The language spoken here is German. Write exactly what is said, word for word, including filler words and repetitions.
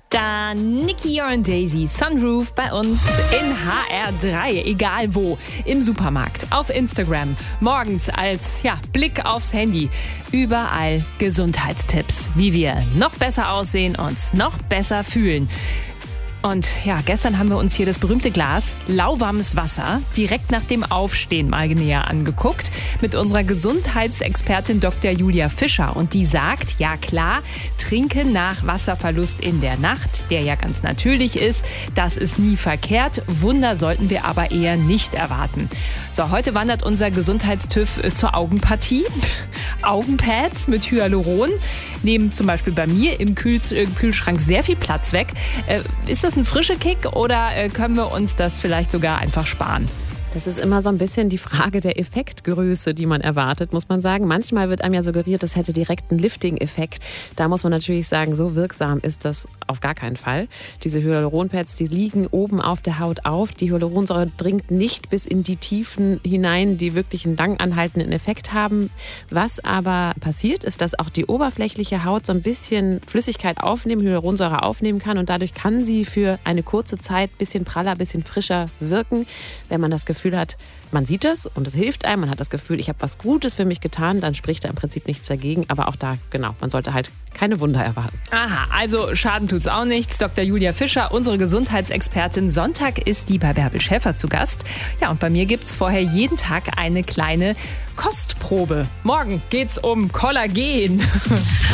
Da Nikki und Daisy, Sunroof bei uns in H R drei, egal wo, im Supermarkt, auf Instagram, morgens als ja, Blick aufs Handy. Überall Gesundheitstipps, wie wir noch besser aussehen, uns noch besser fühlen. Und ja, gestern haben wir uns hier das berühmte Glas lauwarmes Wasser direkt nach dem Aufstehen mal näher angeguckt mit unserer Gesundheitsexpertin Doktor Julia Fischer. Und die sagt, ja klar, trinken nach Wasserverlust in der Nacht, der ja ganz natürlich ist, das ist nie verkehrt. Wunder sollten wir aber eher nicht erwarten. So, heute wandert unser Gesundheitstüv zur Augenpartie. Augenpads mit Hyaluron nehmen zum Beispiel bei mir im Kühl- Kühlschrank sehr viel Platz weg. Äh, ist das ein frischer Kick oder äh, können wir uns das vielleicht sogar einfach sparen? Das ist immer so ein bisschen die Frage der Effektgröße, die man erwartet, muss man sagen. Manchmal wird einem ja suggeriert, das hätte direkt einen Lifting-Effekt. Da muss man natürlich sagen, so wirksam ist das auf gar keinen Fall. Diese Hyaluronpads, die liegen oben auf der Haut auf. Die Hyaluronsäure dringt nicht bis in die Tiefen hinein, die wirklich einen lang anhaltenden Effekt haben. Was aber passiert, ist, dass auch die oberflächliche Haut so ein bisschen Flüssigkeit aufnehmen, Hyaluronsäure aufnehmen kann und dadurch kann sie für eine kurze Zeit ein bisschen praller, ein bisschen frischer wirken, wenn man das Gefühl Gefühl hat, man sieht es und es hilft einem, man hat das Gefühl, ich habe was Gutes für mich getan, dann spricht da im Prinzip nichts dagegen. Aber auch da, genau, man sollte halt keine Wunder erwarten. Aha, also Schaden tut's auch nichts. Doktor Julia Fischer, unsere Gesundheitsexpertin. Sonntag ist die bei Bärbel Schäfer zu Gast. Ja, und bei mir gibt's vorher jeden Tag eine kleine Kostprobe. Morgen geht's um Kollagen.